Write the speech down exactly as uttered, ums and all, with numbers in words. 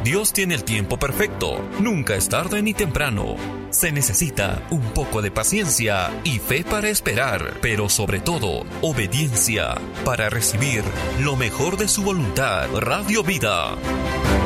Dios tiene el tiempo perfecto. Nunca es tarde ni temprano. Se necesita un poco de paciencia y fe para esperar, pero sobre todo, obediencia para recibir lo mejor de su voluntad. Radio Vida.